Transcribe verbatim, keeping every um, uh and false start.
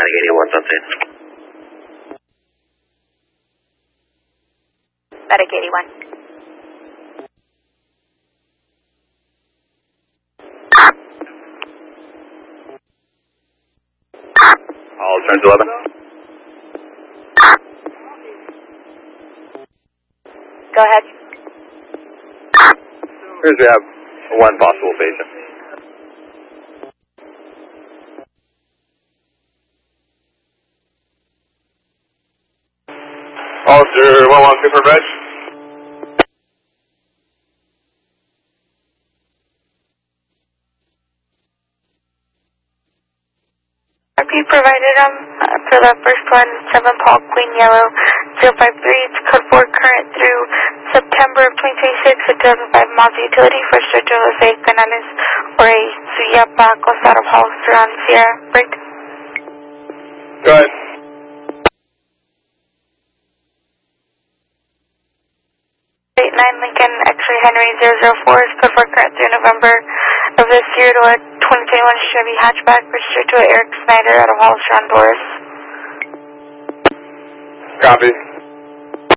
Static eighty-one, something. Static eighty-one. All Trans eleven. Go ahead. Here's we have one possible patient. Officer one one two for veg. You provided them um, for the first one, seven Paul Queen Yellow zero five three. It's code four current through September of twenty twenty-six for two thousand five Mazda Utility for Sergio Jose Canales or a Suyapa Costado House around Sierra Break. Go ahead. eight nine Lincoln X-ray Henry zero zero four is code four current through November of this year to a twenty twenty-one Chevy hatchback registered to Eric Snyder out of Hollister, Honduras. Copy.